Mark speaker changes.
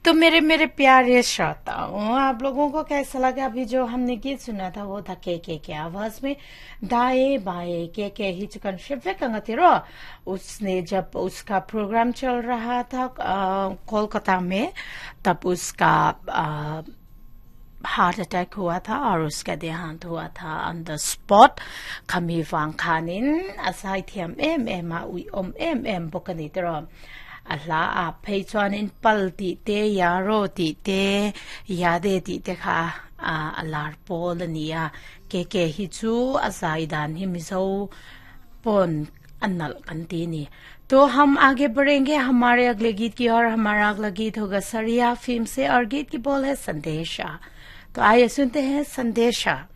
Speaker 1: तो मेरे मेरे प्यारे श्रोताओं, आप लोगों को कैसा लगा? अभी जो हमने गीत सुना था वो था के आवाज में दाए बाए के ही चुकन शिफ्रो। उसने जब उसका प्रोग्राम चल रहा था कोलकाता में, तब उसका हार्ट अटैक हुआ था और उसका देहांत हुआ था on the spot. खमी Wang खानिन acai Thiem M उई एम बोकनी तरो अल्ला आप पेचवान इन पल तीते यारो तीते यादे तीते खा अल्लाह पोलनिया के हिचू असाइदान हिमिसो पोन अन्नल कंतीनी। तो हम आगे बढ़ेंगे हमारे अगले गीत की ओर। हमारा अगला गीत होगा सरिया फिल्म से और गीत की बोल है संदेशा। तो आइए सुनते हैं संदेशा।